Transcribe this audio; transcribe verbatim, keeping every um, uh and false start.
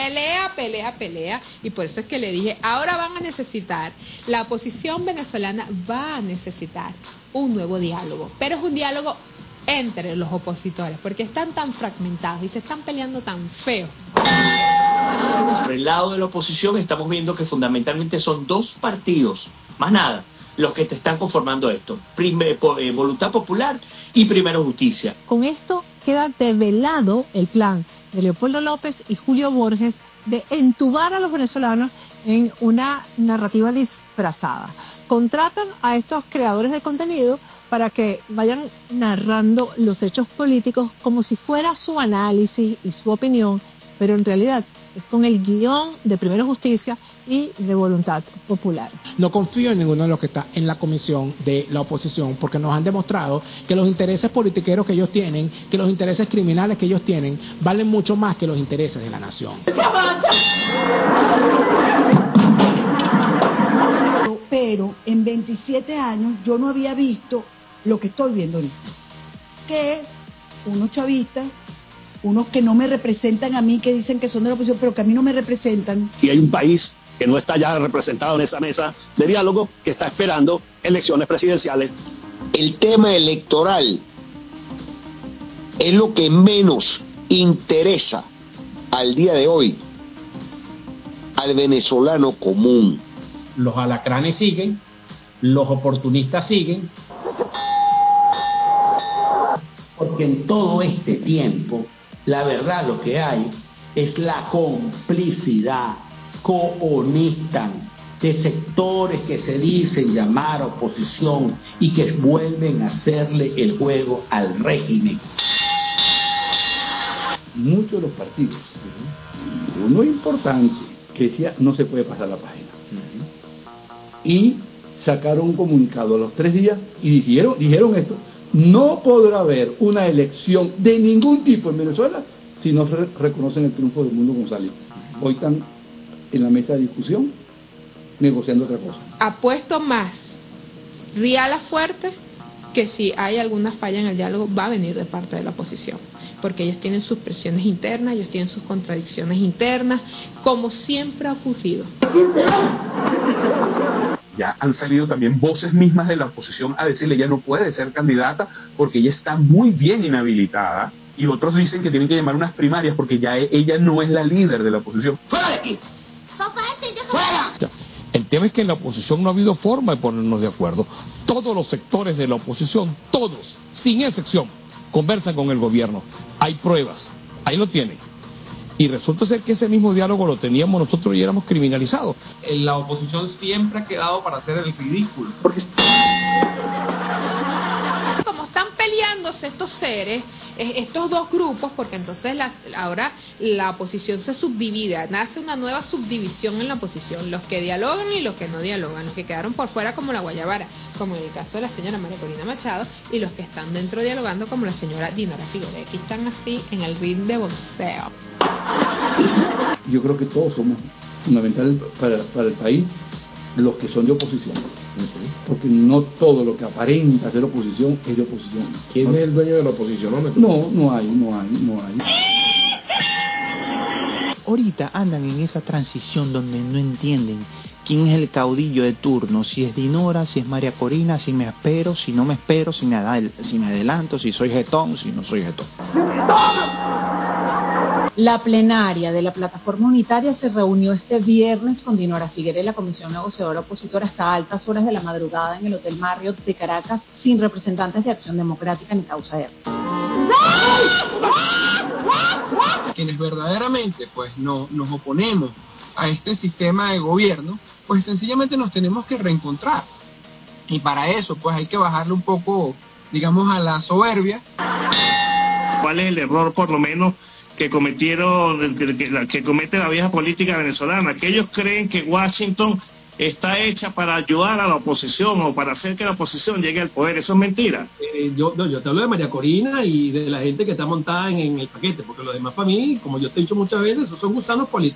pelea, pelea, pelea, y por eso es que le dije, ahora van a necesitar, la oposición venezolana va a necesitar un nuevo diálogo, pero es un diálogo entre los opositores, porque están tan fragmentados y se están peleando tan feo. Por el lado de la oposición estamos viendo que fundamentalmente son dos partidos, más nada, los que te están conformando esto. Primer, eh, Voluntad Popular y Primero Justicia. Con esto queda develado el plan de Leopoldo López y Julio Borges de entubar a los venezolanos en una narrativa disfrazada. Contratan a estos creadores de contenido para que vayan narrando los hechos políticos como si fuera su análisis y su opinión, pero en realidad es con el guión de Primero Justicia y de Voluntad Popular. No confío en ninguno de los que está en la comisión de la oposición, porque nos han demostrado que los intereses politiqueros que ellos tienen, que los intereses criminales que ellos tienen, valen mucho más que los intereses de la nación. Pero en veintisiete años yo no había visto lo que estoy viendo ahorita, que unos chavistas, unos que no me representan a mí, que dicen que son de la oposición, pero que a mí no me representan. Y hay un país que no está ya representado en esa mesa de diálogo, que está esperando elecciones presidenciales. El tema electoral es lo que menos interesa al día de hoy al venezolano común. Los alacranes siguen, los oportunistas siguen. Porque en todo este tiempo, la verdad lo que hay es la complicidad, cohonestan de sectores que se dicen llamar oposición y que vuelven a hacerle el juego al régimen. Muchos de los partidos, uno importante, que decía no se puede pasar la página. Y sacaron un comunicado a los tres días y dijeron, dijeron esto: no podrá haber una elección de ningún tipo en Venezuela si no se reconocen el triunfo de Edmundo González. Hoy están en la mesa de discusión negociando otra cosa. Apuesto más real a fuerte que si hay alguna falla en el diálogo va a venir de parte de la oposición, porque ellos tienen sus presiones internas, ellos tienen sus contradicciones internas, como siempre ha ocurrido. Ya han salido también voces mismas de la oposición a decirle ella no puede ser candidata porque ella está muy bien inhabilitada, y otros dicen que tienen que llamar unas primarias porque ya ella no es la líder de la oposición. ¡Fuera de aquí! ¡Fuera! El tema es que en la oposición no ha habido forma de ponernos de acuerdo. Todos los sectores de la oposición, todos, sin excepción, conversan con el gobierno. Hay pruebas, ahí lo tienen. Y resulta ser que ese mismo diálogo lo teníamos nosotros y éramos criminalizados. La oposición siempre ha quedado para hacer el ridículo. Porque como están peleándose estos seres, estos dos grupos, porque entonces las, ahora la oposición se subdivide, nace una nueva subdivisión en la oposición, los que dialogan y los que no dialogan, los que quedaron por fuera como la guayabara, como en el caso de la señora María Corina Machado, y los que están dentro dialogando como la señora Dinora Figueroa, que están así en el ring de boxeo. Yo creo que todos somos fundamentales para, para el país, los que son de oposición, porque no todo lo que aparenta ser oposición es de oposición. ¿Quién es el dueño de la oposición? No, no hay, no hay, no hay. Ahorita andan en esa transición donde no entienden quién es el caudillo de turno, si es Dinora, si es María Corina, si me espero, si no me espero, si me, adel- si me adelanto, si soy jetón, si no soy jetón. La plenaria de la plataforma unitaria se reunió este viernes con Dinora Figueroa y la comisión negociadora opositora hasta altas horas de la madrugada en el Hotel Marriott de Caracas, sin representantes de Acción Democrática ni Causa R. Quienes verdaderamente pues no, nos oponemos a este sistema de gobierno, pues sencillamente nos tenemos que reencontrar. Y para eso pues hay que bajarle un poco, digamos, a la soberbia. ¿Cuál es el error, por lo menos, que cometieron, que, que, que comete la vieja política venezolana? Que ellos creen que Washington está hecha para ayudar a la oposición o para hacer que la oposición llegue al poder. Eso es mentira. Eh, yo, no, yo te hablo de María Corina y de la gente que está montada en, en el paquete, porque los demás para mí, como yo te he dicho muchas veces, esos son gusanos políticos.